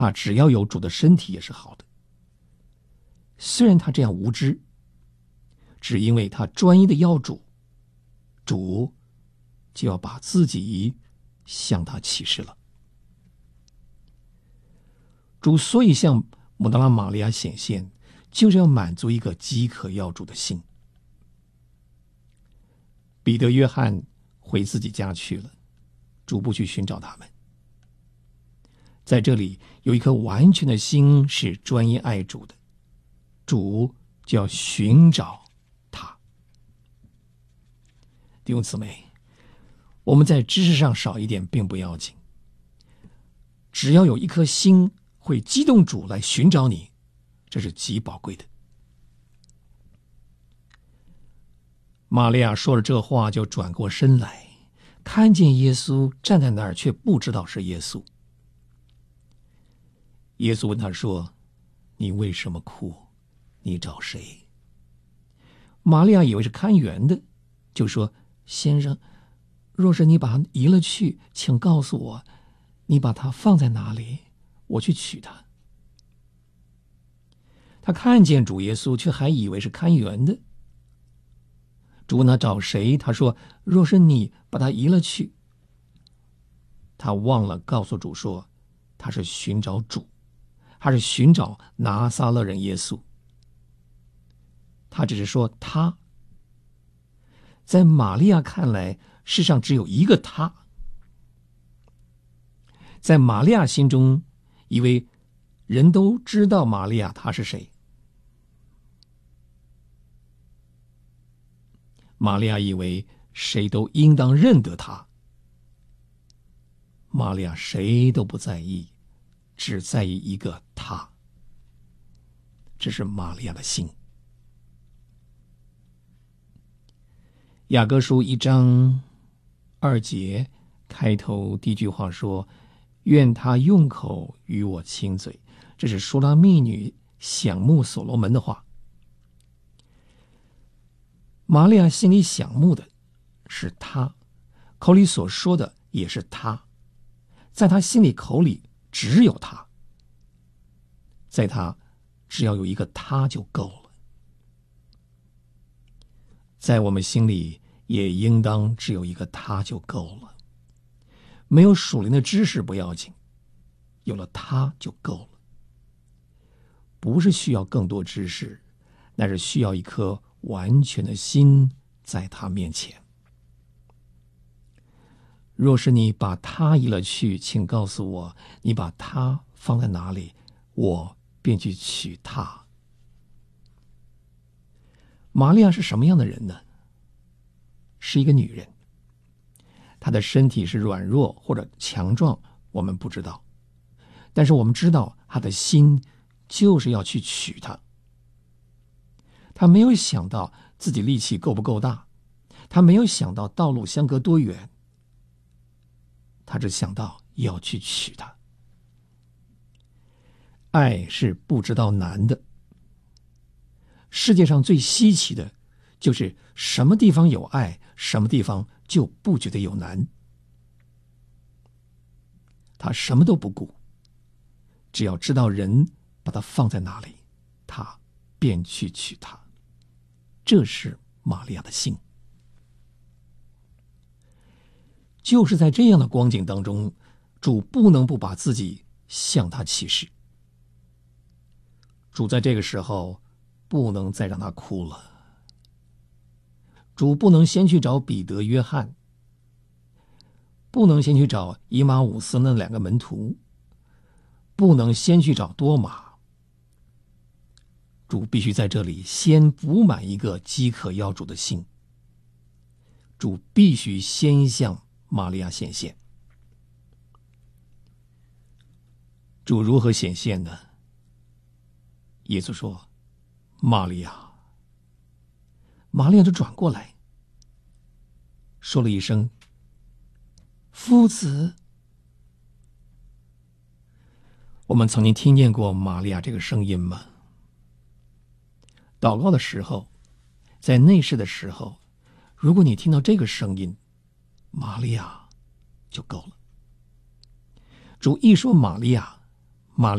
只要有主的身体也是好的。虽然他这样无知，只因为他专一的要主，主就要把自己向他启示了。主所以向抹大拉玛利亚显现，就是要满足一个饥渴要主的心。彼得、约翰回自己家去了，主不去寻找他们。在这里有一颗完全的心是专一爱主的，主就要寻找他。弟兄姊妹，我们在知识上少一点并不要紧，只要有一颗心会激动主来寻找你，这是极宝贵的。玛利亚说了这话，就转过身来，看见耶稣站在那儿，却不知道是耶稣。耶稣问他说：“你为什么哭？你找谁？”玛利亚以为是看园的，就说：“先生，若是你把他移了去，请告诉我，你把他放在哪里，我去取他。”他看见主耶稣，却还以为是看园的。主问他找谁，他说：“若是你把他移了去。”他忘了告诉主说，他是寻找主，他是寻找拿撒勒人耶稣。他只是说他，在玛利亚看来，世上只有一个他。在玛利亚心中，以为人都知道玛利亚她是谁。玛利亚以为谁都应当认得她。玛利亚谁都不在意，只在意一个他。这是玛利亚的心。雅各书1章2节开头第一句话说：“愿他用口与我亲嘴。”这是书拉密女想慕所罗门的话。玛利亚心里想慕的是他，口里所说的也是他，在他心里口里只有他，在他只要有一个他就够了。在我们心里也应当只有一个他就够了。没有属灵的知识不要紧，有了他就够了。不是需要更多知识，乃是需要一颗完全的心在他面前。若是你把他移了去，请告诉我，你把他放在哪里，我便去取他。玛利亚是什么样的人呢？是一个女人。她的身体是软弱或者强壮，我们不知道，但是我们知道她的心就是要去取他。他没有想到自己力气够不够大，他没有想到道路相隔多远，他只想到要去取他。爱是不知道难的。世界上最稀奇的就是什么地方有爱，什么地方就不觉得有难。他什么都不顾，只要知道人把他放在哪里，他便去取他。这是玛利亚的心。就是在这样的光景当中，主不能不把自己向他启示。主在这个时候不能再让他哭了。主不能先去找彼得、约翰，不能先去找以马忤斯那2个门徒，不能先去找多马。主必须在这里先补满一个饥渴要主的心。主必须先向玛利亚显现。主如何显现呢？耶稣说：“玛利亚。”玛利亚就转过来，说了一声：“夫子。”我们曾经听见过玛利亚这个声音吗？祷告的时候，在内室的时候，如果你听到这个声音，玛利亚就够了。主一说玛利亚，